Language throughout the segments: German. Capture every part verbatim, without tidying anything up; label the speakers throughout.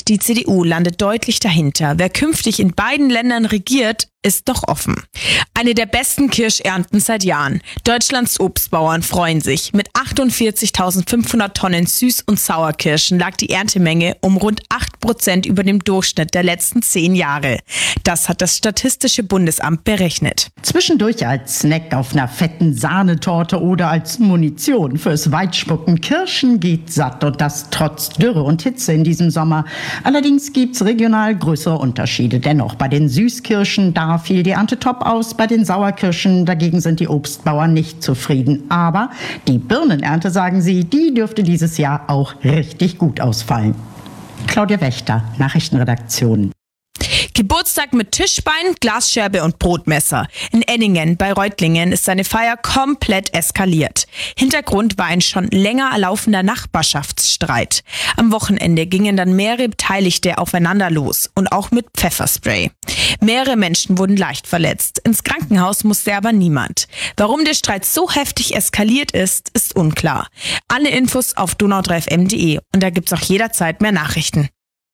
Speaker 1: Die C D U landet deutlich dahinter. Wer künftig in beiden Ländern regiert, ist noch offen. Eine der besten Kirschernten seit Jahren. Deutschlands Obstbauern freuen sich. Mit achtundvierzigtausendfünfhundert Tonnen Süß- und Sauerkirschen lag die Erntemenge um rund acht Prozent über dem Durchschnitt der letzten zehn Jahre. Das hat das Statistische Bundesamt berechnet.
Speaker 2: Zwischendurch als Snack auf einer fetten Sahnetorte oder als Munition fürs Weitspucken. Kirschen geht satt, und das trotz Dürre und Hitze in diesem Sommer. Allerdings gibt's regional größere Unterschiede. Dennoch bei den Süßkirschen, da fiel die Ernte top aus. Bei den Sauerkirschen dagegen sind die Obstbauern nicht zufrieden. Aber die Birnenernte, sagen sie, die dürfte dieses Jahr auch richtig gut ausfallen. Claudia Wächter, Nachrichtenredaktion.
Speaker 1: Geburtstag mit Tischbein, Glasscherbe und Brotmesser. In Enningen bei Reutlingen ist seine Feier komplett eskaliert. Hintergrund war ein schon länger laufender Nachbarschaftsstreit. Am Wochenende gingen dann mehrere Beteiligte aufeinander los und auch mit Pfefferspray. Mehrere Menschen wurden leicht verletzt. Ins Krankenhaus musste aber niemand. Warum der Streit so heftig eskaliert ist, ist unklar. Alle Infos auf donau drei f m punkt de, und da gibt's auch jederzeit mehr Nachrichten.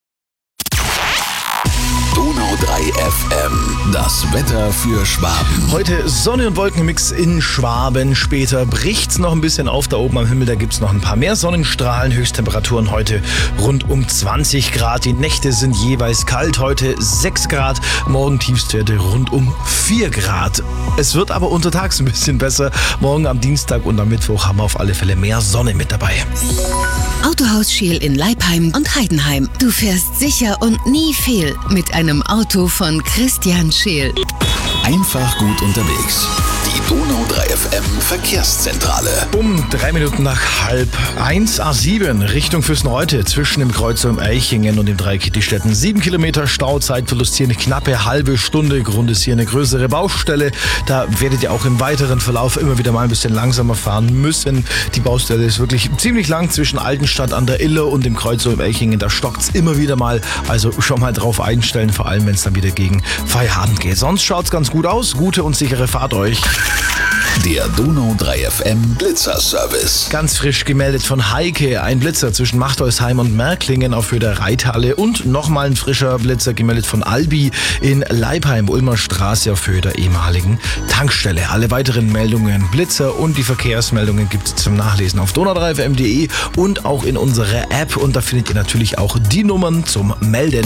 Speaker 3: Donau drei F M, das Wetter für Schwaben.
Speaker 4: Heute Sonne- und Wolkenmix in Schwaben. Später bricht's noch ein bisschen auf da oben am Himmel. Da gibt's noch ein paar mehr Sonnenstrahlen. Höchsttemperaturen heute rund um zwanzig Grad. Die Nächte sind jeweils kalt. Heute sechs Grad. Morgen Tiefstwerte rund um vier Grad. Es wird aber untertags ein bisschen besser. Morgen am Dienstag und am Mittwoch haben wir auf alle Fälle mehr Sonne mit dabei.
Speaker 5: Autohaus Scheel in Leipheim und Heidenheim. Du fährst sicher und nie fehl mit einem Auto von Christian Scheel.
Speaker 3: Einfach gut unterwegs. Die Donau drei F M Verkehrszentrale.
Speaker 4: Um drei Minuten nach halb eins, A sieben, Richtung Füssen-Reute, zwischen dem Kreuzer im Eichingen und dem Dreieck Kittistetten. Sieben Kilometer Stauzeitverlust hier, eine knappe halbe Stunde. Grund ist hier eine größere Baustelle. Da werdet ihr auch im weiteren Verlauf immer wieder mal ein bisschen langsamer fahren müssen. Die Baustelle ist wirklich ziemlich lang zwischen Altenstadt an der Iller und dem Kreuzer im Eichingen. Da stockt's immer wieder mal. Also schon mal drauf einstellen, vor allem wenn es dann wieder gegen Feierabend geht. Sonst schaut's ganz gut aus. Gute und sichere Fahrt euch.
Speaker 3: Der Donau drei F M Blitzerservice.
Speaker 4: Ganz frisch gemeldet von Heike. Ein Blitzer zwischen Machtolsheim und Märklingen auf Höhe der Reithalle. Und nochmal ein frischer Blitzer gemeldet von Albi in Leipheim, Ulmer Straße auf Höhe der ehemaligen Tankstelle. Alle weiteren Meldungen, Blitzer und die Verkehrsmeldungen gibt es zum Nachlesen auf donau drei f m punkt de und auch in unserer App. Und da findet ihr natürlich auch die Nummern zum Melden.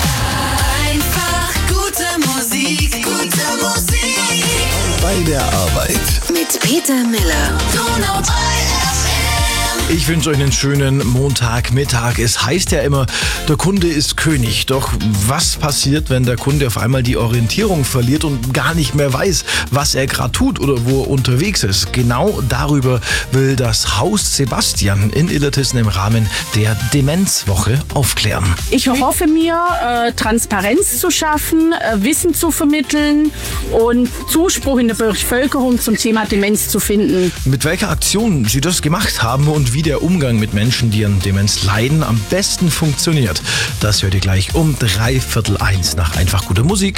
Speaker 5: Einfach gute Musik, gute Musik.
Speaker 3: Bei der Arbeit.
Speaker 5: Mit Peter Miller. Donau drei F M.
Speaker 4: Ich wünsche euch einen schönen Montagmittag. Es heißt ja immer, der Kunde ist König. Doch was passiert, wenn der Kunde auf einmal die Orientierung verliert und gar nicht mehr weiß, was er gerade tut oder wo er unterwegs ist? Genau darüber will das Haus Sebastian in Illertissen im Rahmen der Demenzwoche aufklären.
Speaker 6: Ich hoffe mir, äh, Transparenz zu schaffen, äh, Wissen zu vermitteln und Zuspruch in der Bevölkerung zum Thema Demenz zu finden.
Speaker 4: Mit welcher Aktion Sie das gemacht haben und wie der Umgang mit Menschen, die an Demenz leiden, am besten funktioniert, das hört ihr gleich um dreiviertel eins nach einfach guter Musik.